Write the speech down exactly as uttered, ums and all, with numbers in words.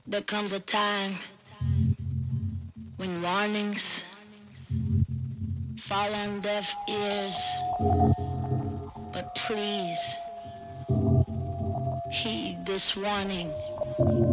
There comes a time when warnings fall on deaf ears, but please heed this warning.